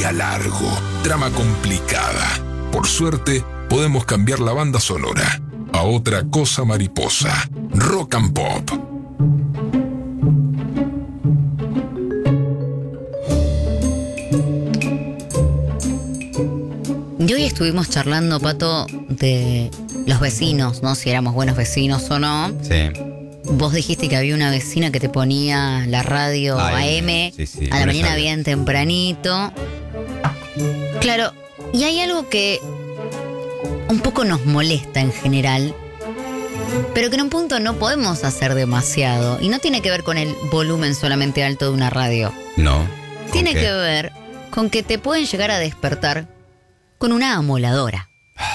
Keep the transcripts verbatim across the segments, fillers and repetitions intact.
día largo, trama complicada. Por suerte, podemos cambiar la banda sonora a Otra Cosa Mariposa. Rock and Pop. Y hoy estuvimos charlando, Pato, de los vecinos, ¿no? Si éramos buenos vecinos o no. Sí. Vos dijiste que había una vecina que te ponía la radio A M, A M, sí, sí, a la no mañana sabía. bien tempranito. Claro, y hay algo que un poco nos molesta en general, pero que en un punto no podemos hacer demasiado. Y no tiene que ver con el volumen solamente alto de una radio. No. Tiene ¿Con qué? que ver con que te pueden llegar a despertar con una amoladora.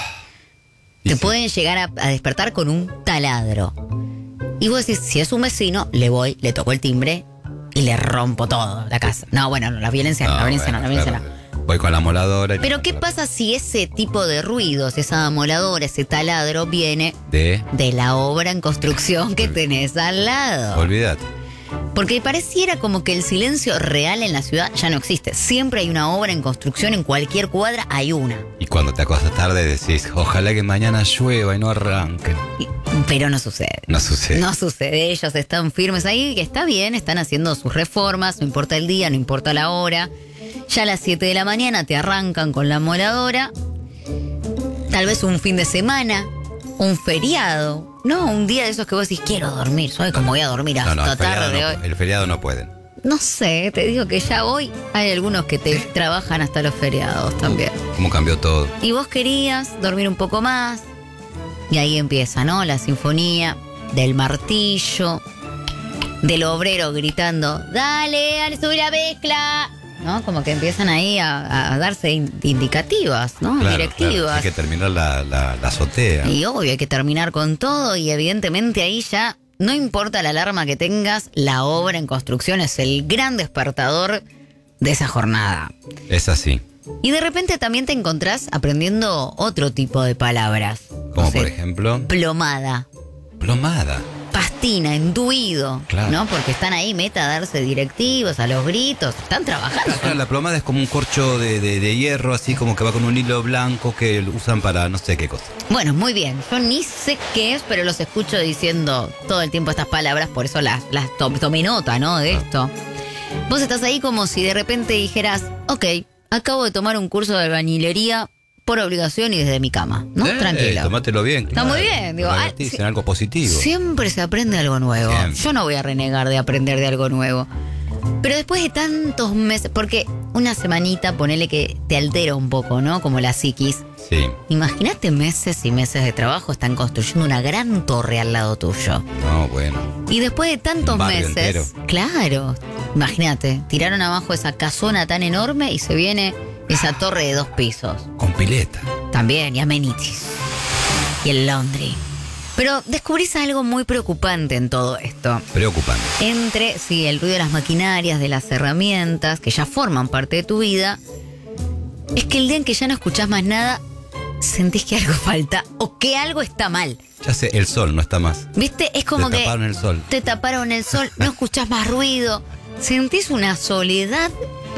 Y Te sí. pueden llegar a, a despertar con un taladro. Y vos decís, si es un vecino, le voy, le toco el timbre y le rompo todo la casa. No, bueno, no, la violencia no, la violencia no, la bueno, violencia claro. no. Voy con la moladora. y- Pero ¿qué pasa si ese tipo de ruidos, esa amoladora, ese taladro, viene De. de la obra en construcción que tenés al lado? Olvídate. Porque pareciera como que el silencio real en la ciudad ya no existe. Siempre hay una obra en construcción, en cualquier cuadra hay una. Y cuando te acostas tarde decís, ojalá que mañana llueva y no arranquen. Y- pero no sucede. No sucede. No sucede, ellos están firmes ahí, que está bien, están haciendo sus reformas, no importa el día, no importa la hora. Ya a las siete de la mañana te arrancan con la moladora. Tal vez un fin de semana, un feriado, ¿no? Un día de esos que vos decís, quiero dormir, soy como voy a dormir No, hasta no, el feriado tarde no, hoy. el feriado no pueden. No sé, te digo que ya hoy hay algunos que te trabajan hasta los feriados también. ¿Cómo cambió todo? Y vos querías dormir un poco más. Y ahí empieza, ¿no? La sinfonía del martillo, del obrero gritando, dale, dale, sube la mezcla. ¿No? Como que empiezan ahí a, a darse in- indicativas, ¿no? Claro, Directivas. claro, hay que terminar la, la, la azotea. Y obvio, hay que terminar con todo y evidentemente ahí ya, no importa la alarma que tengas, la obra en construcción es el gran despertador de esa jornada. Es así. Y de repente también te encontrás aprendiendo otro tipo de palabras. Como No sé, por ejemplo, plomada, plomada. pastina, enduido, Claro. ¿no? Porque están ahí meta a darse directivos, a los gritos, están trabajando. Claro, la plomada es como un corcho de, de, de hierro, así como que va con un hilo blanco que lo usan para no sé qué cosa. Bueno, muy bien, yo ni sé qué es, pero los escucho diciendo todo el tiempo estas palabras, por eso las, las to- tomé nota, ¿no? De esto. Vos estás ahí como si de repente dijeras, ok, acabo de tomar un curso de albañilería por obligación y desde mi cama, ¿no? Eh, Tranquilo. Tomátelo bien. Está muy bien, digo, Te ah, convertís sí. en algo positivo. Siempre se aprende algo nuevo. Siempre. Yo no voy a renegar de aprender de algo nuevo. Pero después de tantos meses, porque una semanita, ponele que te altera un poco, ¿no? Como la psiquis. Sí. Imagínate meses y meses de trabajo, están construyendo una gran torre al lado tuyo. No, bueno. Y después de tantos Un barrio meses, entero. claro, imagínate, tiraron abajo esa casona tan enorme y se viene esa torre de dos pisos. Con pileta. También, y amenities. Y el laundry. Pero descubrís algo muy preocupante en todo esto. Preocupante. Entre, sí, el ruido de las maquinarias, de las herramientas, que ya forman parte de tu vida, es que el día en que ya no escuchás más nada, sentís que algo falta o que algo está mal. Ya sé, el sol no está más. ¿Viste? Es como Te que taparon el sol. te taparon el sol, no escuchás más ruido, sentís una soledad.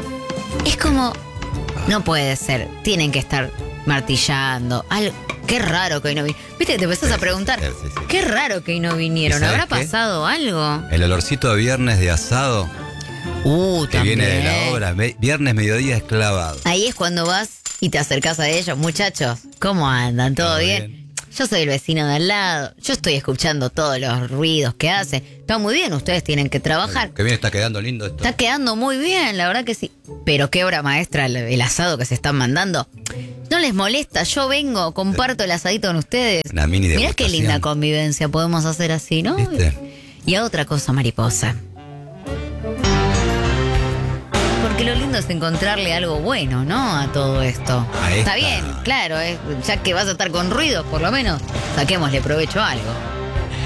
Es como, no puede ser, tienen que estar martillando. Algo, qué raro que hoy no vinieron. ¿Viste? Te empezás a preguntar, Sí, sí, sí. qué raro que hoy no vinieron. ¿Y sabes ¿Habrá qué? pasado algo? El olorcito de viernes de asado Uh, que también. viene de la obra. Me- Viernes, mediodía, esclavado. Ahí es cuando vas y te acercás a ellos. Muchachos, ¿cómo andan? ¿Todo Todo bien? bien. Yo soy el vecino de al lado. Yo estoy escuchando todos los ruidos que hace. Está muy bien, ustedes tienen que trabajar. Que bien está quedando lindo esto. Está quedando muy bien, la verdad que sí. Pero qué obra maestra el, el asado que se están mandando. No les molesta, yo vengo, comparto el asadito con ustedes. Una mini Mirá qué degustación. linda convivencia podemos hacer así, ¿no? ¿Viste? Y a otra cosa, mariposa. Porque lo lindo es encontrarle algo bueno, ¿no? A todo esto. A Está esta. bien, claro, eh, ya que vas a estar con ruido, por lo menos, saquémosle provecho a algo.